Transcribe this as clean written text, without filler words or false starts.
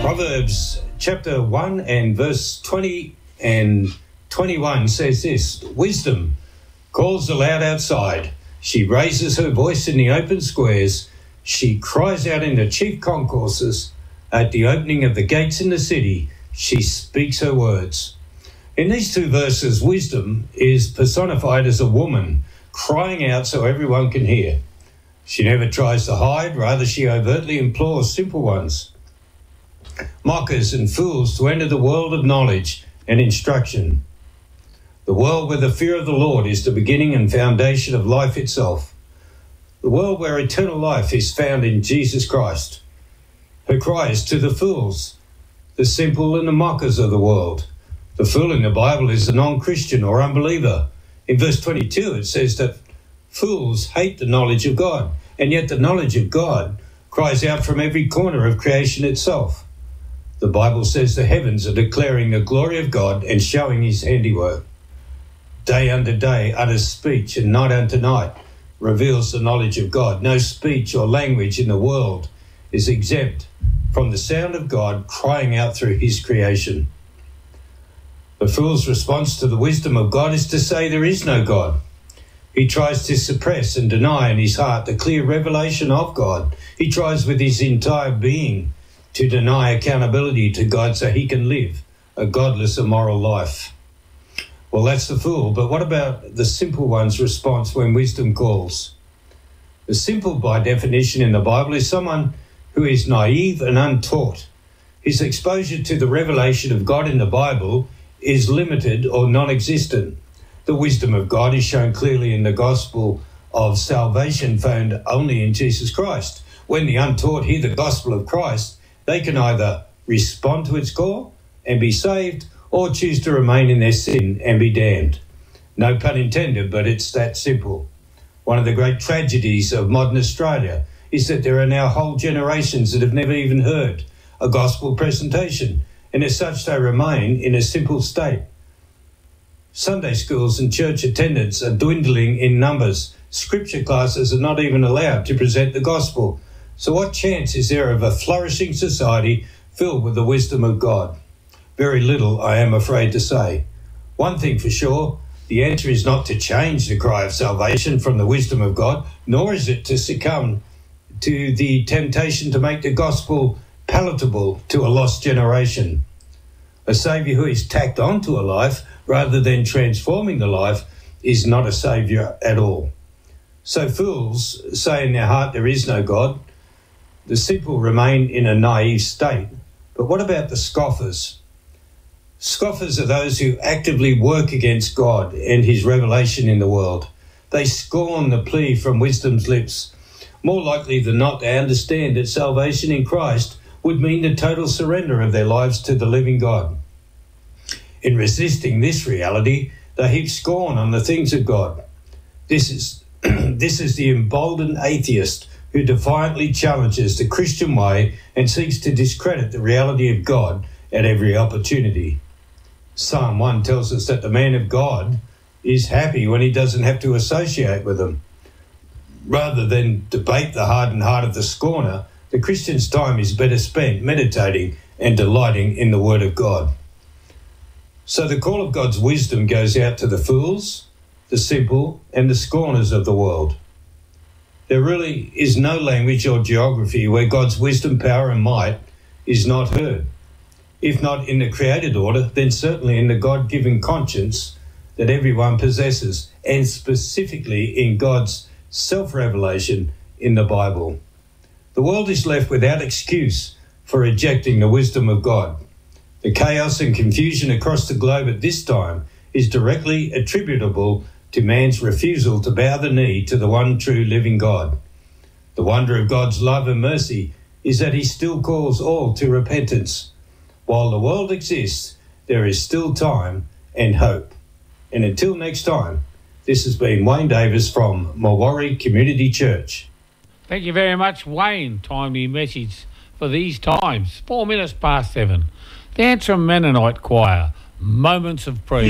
Proverbs chapter 1 and verse 20 and 21 says this: Wisdom calls aloud outside. She raises her voice in the open squares. She cries out in the chief concourses. At the opening of the gates in the city, she speaks her words. In these two verses, wisdom is personified as a woman crying out so everyone can hear. She never tries to hide, rather she overtly implores simple ones, mockers and fools, to enter the world of knowledge and instruction. The world where the fear of the Lord is the beginning and foundation of life itself. The world where eternal life is found in Jesus Christ. Her cry is to the fools, the simple and the mockers of the world. The fool in the Bible is a non-Christian or unbeliever. In verse 22 it says that fools hate the knowledge of God, and yet the knowledge of God cries out from every corner of creation itself. The Bible says the heavens are declaring the glory of God and showing his handiwork. Day unto day utters speech, and night unto night reveals the knowledge of God. No speech or language in the world is exempt from the sound of God crying out through his creation. The fool's response to the wisdom of God is to say there is no God. He tries to suppress and deny in his heart the clear revelation of God. He tries with his entire being to deny accountability to God so he can live a godless, immoral life. Well, that's the fool, but what about the simple one's response when wisdom calls? The simple, by definition in the Bible, is someone who is naive and untaught. His exposure to the revelation of God in the Bible is limited or non-existent. The wisdom of God is shown clearly in the gospel of salvation found only in Jesus Christ. When the untaught hear the gospel of Christ, they can either respond to its call and be saved, or choose to remain in their sin and be damned. No pun intended, but it's that simple. One of the great tragedies of modern Australia is that there are now whole generations that have never even heard a gospel presentation, and as such they remain in a simple state. Sunday schools and church attendance are dwindling in numbers. Scripture classes are not even allowed to present the gospel. So what chance is there of a flourishing society filled with the wisdom of God? Very little, I am afraid to say. One thing for sure, the answer is not to change the cry of salvation from the wisdom of God, nor is it to succumb to the temptation to make the gospel palatable to a lost generation. A saviour who is tacked onto a life rather than transforming the life is not a saviour at all. So fools say in their heart there is no God. The simple remain in a naive state. But what about the scoffers? Scoffers are those who actively work against God and his revelation in the world. They scorn the plea from wisdom's lips. More likely than not, they understand that salvation in Christ would mean the total surrender of their lives to the living God. In resisting this reality, they heap scorn on the things of God. This is the emboldened atheist who defiantly challenges the Christian way and seeks to discredit the reality of God at every opportunity. Psalm 1 tells us that the man of God is happy when he doesn't have to associate with them. Rather than debate the hardened heart of the scorner, the Christian's time is better spent meditating and delighting in the Word of God. So the call of God's wisdom goes out to the fools, the simple, and the scorners of the world. There really is no language or geography where God's wisdom, power, and might is not heard. If not in the created order, then certainly in the God-given conscience that everyone possesses, and specifically in God's self-revelation in the Bible. The world is left without excuse for rejecting the wisdom of God. The chaos and confusion across the globe at this time is directly attributable to man's refusal to bow the knee to the one true living God. The wonder of God's love and mercy is that he still calls all to repentance. While the world exists, there is still time and hope. And until next time, this has been Wayne Davis from Marwarri Community Church. Thank you very much, Wayne. Timely message for these times. 4 minutes past 7. The Antrim Mennonite Choir, Moments of Prayer.